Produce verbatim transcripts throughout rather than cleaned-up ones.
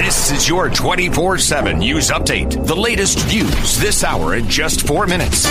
This is your twenty-four seven News Update. The latest views this hour in just four minutes.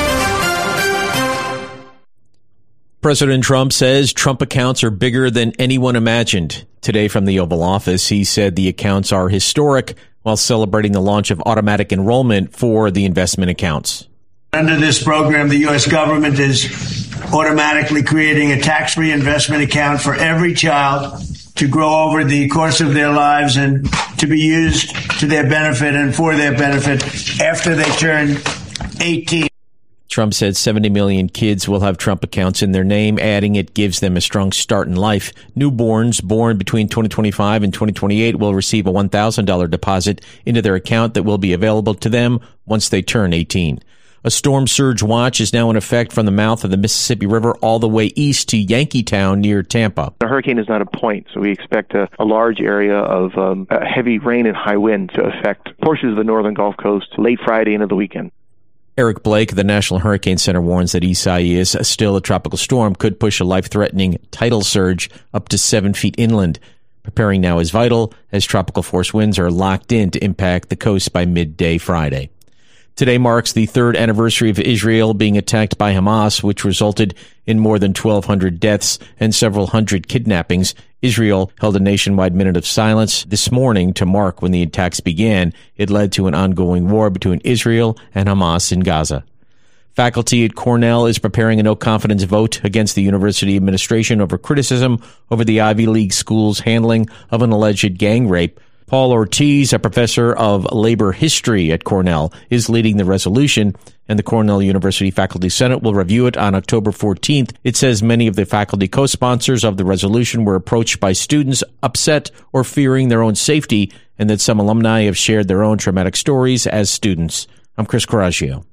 President Trump says Trump accounts are bigger than anyone imagined. Today from the Oval Office, he said the accounts are historic while celebrating the launch of automatic enrollment for the investment accounts. Under this program, the U S government is automatically creating a tax-free investment account for every child to grow over the course of their lives and to be used to their benefit and for their benefit after they turn eighteen. Trump said seventy million kids will have Trump accounts in their name, adding it gives them a strong start in life. Newborns born between twenty twenty-five and twenty twenty-eight will receive a one thousand dollars deposit into their account that will be available to them once they turn eighteen. A storm surge watch is now in effect from the mouth of the Mississippi River all the way east to Yankeetown near Tampa. The hurricane is not a point, so we expect a, a large area of um, heavy rain and high wind to affect portions of the northern Gulf Coast late Friday into the weekend. Eric Blake of the National Hurricane Center warns that Isaias, still a tropical storm, could push a life-threatening tidal surge up to seven feet inland. Preparing now is vital as tropical force winds are locked in to impact the coast by midday Friday. Today marks the third anniversary of Israel being attacked by Hamas, which resulted in more than twelve hundred deaths and several hundred kidnappings. Israel held a nationwide minute of silence this morning to mark when the attacks began. It led to an ongoing war between Israel and Hamas in Gaza. Faculty at Cornell is preparing a no-confidence vote against the university administration over criticism over the Ivy League school's handling of an alleged gang rape. Paul Ortiz, a professor of labor history at Cornell, is leading the resolution, and the Cornell University Faculty Senate will review it on October fourteenth. It says many of the faculty co-sponsors of the resolution were approached by students upset or fearing their own safety, and that some alumni have shared their own traumatic stories as students. I'm Chris Coraggio.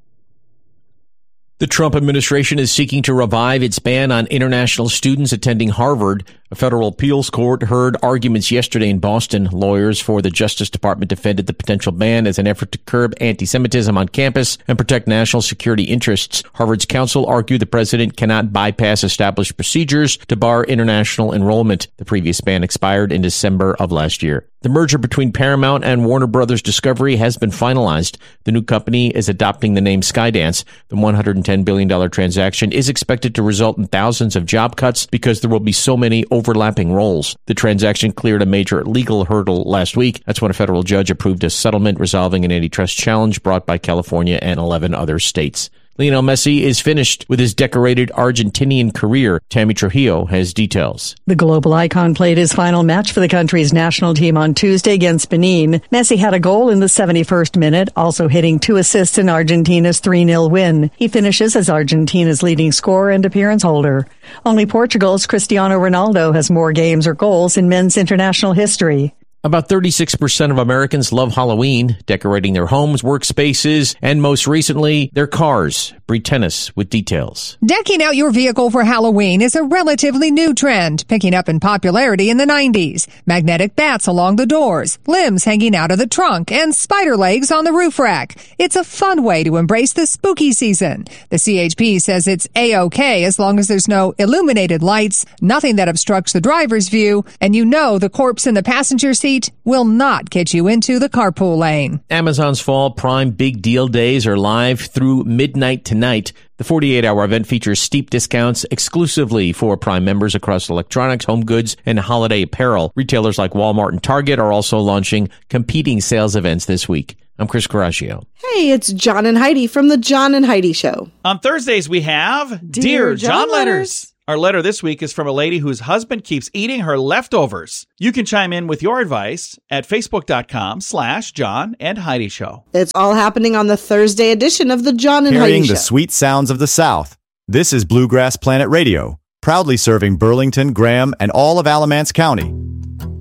The Trump administration is seeking to revive its ban on international students attending Harvard. A federal appeals court heard arguments yesterday in Boston. Lawyers for the Justice Department defended the potential ban as an effort to curb anti-Semitism on campus and protect national security interests. Harvard's counsel argued the president cannot bypass established procedures to bar international enrollment. The previous ban expired in December of last year. The merger between Paramount and Warner Brothers Discovery has been finalized. The new company is adopting the name Skydance. The one hundred ten billion dollars transaction is expected to result in thousands of job cuts because there will be so many overlapping roles. The transaction cleared a major legal hurdle last week. That's when a federal judge approved a settlement resolving an antitrust challenge brought by California and eleven other states. Lionel Messi is finished with his decorated Argentinian career. Tammy Trujillo has details. The global icon played his final match for the country's national team on Tuesday against Benin. Messi had a goal in the seventy-first minute, also hitting two assists in Argentina's three nil win. He finishes as Argentina's leading scorer and appearance holder. Only Portugal's Cristiano Ronaldo has more games or goals in men's international history. About thirty-six percent of Americans love Halloween, decorating their homes, workspaces, and most recently, their cars. Bree Tennis with details. Decking out your vehicle for Halloween is a relatively new trend, picking up in popularity in the nineties. Magnetic bats along the doors, limbs hanging out of the trunk, and spider legs on the roof rack. It's a fun way to embrace the spooky season. The C H P says it's A-OK as long as there's no illuminated lights, nothing that obstructs the driver's view, and you know the corpse in the passenger seat will not get you into the carpool lane. Amazon's Fall Prime Big Deal Days are live through midnight tonight. The forty-eight hour event features steep discounts exclusively for Prime members across electronics, home goods, and holiday apparel. Retailers like Walmart and Target are also launching competing sales events this week. I'm Chris Coraggio. Hey, it's John and Heidi from The John and Heidi Show. On Thursdays, we have Dear, Dear John, John Letters. Letters. Our letter this week is from a lady whose husband keeps eating her leftovers. You can chime in with your advice at facebook.com slash John and Heidi Show. It's all happening on the Thursday edition of The John and Heidi Show. Carrying the sweet sounds of the South. This is Bluegrass Planet Radio, proudly serving Burlington, Graham, and all of Alamance County.